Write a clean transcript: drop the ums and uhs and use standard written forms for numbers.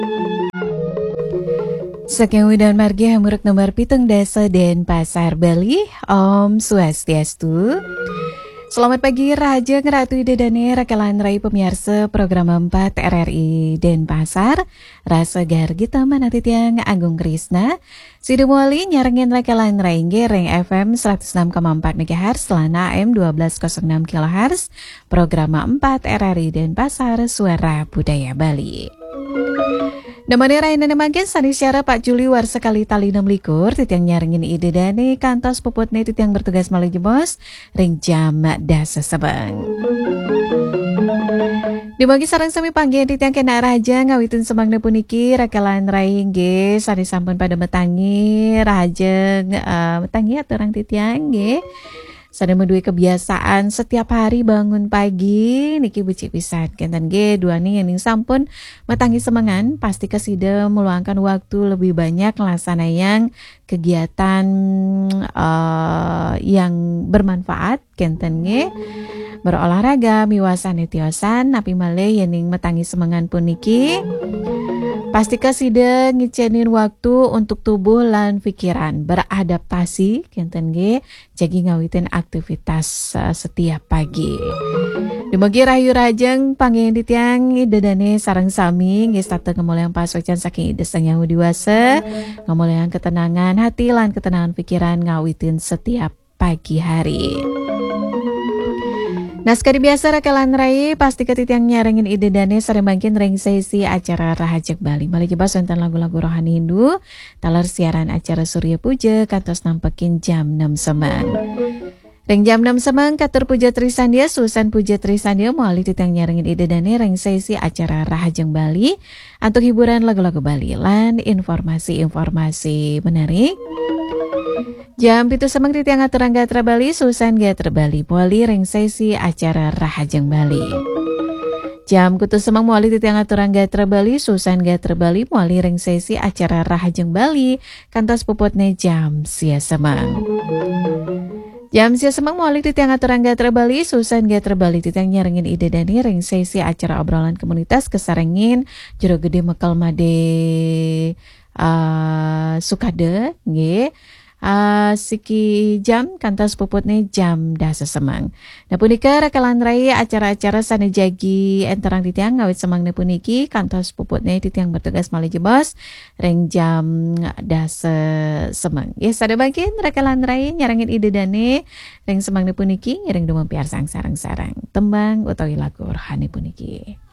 Saking Widan Margi Hamuruk nomor pitung desa dan pasar Bali. Om Swastiastu. Selamat pagi Raja Ratu Idedane Rakalan Rai pemirsa program 4 RRI Denpasar. Rasa Gargita Manatitiang Agung Krisna. Sidumuali nyarengin Rakalan Rai Gereng FM 106,4 MHz Selana AM 1206 kHz. Program 4 RRI Denpasar Suara Budaya Bali. Namanya Raina Nemagen Sani Syara Pak Juli war sekali tali 6 likur titiang nyarengin ide dane kantos popotne titiang bertugas malah jebos ring jam dasa sebang. Dibagi sarang sami panggian titiang kena raja ngawitin semangna puniki rakalan raingge sani sampun pada metangi raja metangi atau orang titiang ge. Sada medui kebiasaan setiap hari bangun pagi niki becik pisan kenten ge dua nih yang sampun metangi semangan pasti kesida meluangkan waktu lebih banyak laksanayan kegiatan yang bermanfaat kenten ge berolahraga miwasan etiosan napi malih yang metangi semangan puniki pasti kesida ngicenin waktu untuk tubuh lan pikiran beradaptasi kenten ge jagi ngawitin aktivitas setiap pagi. Dumugi rayu rajeng panggian ditiang dedane sarang sami geus tateu ngamuliang pasocan saking ide sang yang diwasa ngamuliang ketenangan hati lan ketenangan pikiran ngawitin setiap pagi hari. Naskah biasa rakalan rai pasti ketitiang nyarengin ide dane sareng bangkin ring sesi acara Rahajek Bali. Balik jebas wonten lagu-lagu rohani Hindu, taler siaran acara Surya Puja kantos nampekin jam 6 semang. Ring jam 6 semang katur Puja Trisandia Susan Puja Trisandia muali titiang nyarengin ide dane ring sesi acara Rahajek Bali untuk hiburan lagu-lagu Bali lan informasi-informasi menarik. Jam pitu semang titiang aturan Gatra Bali Susan Gatra Bali muali ring sesi acara Rahajeng Bali. Jam kutu semang muali titiang aturan Gatra Bali Susan Gatra Bali muali ring sesi acara Rahajeng Bali kantos puputne jam sia semang. Jam sia semang muali titiang aturan Gatra Bali Susan Gatra Bali titiang nyarengin ide dani ring sesi acara obrolan komunitas kesarengin Jero Gede Mekal Made Sukade nggih. Siki jam kantos puputne jam dasa semang. Nah punika rakalan rai acara-acara sana jagi enterang titiang ngawit semang puniki kantos puputne titiang bertugas malih jebos ring jam dasa semang. Yes ada bangkin rakalan rai nyarangin ide dane ring semang puniki ring dumempiar sang sarang-sarang tembang utawi lagu rohani puniki.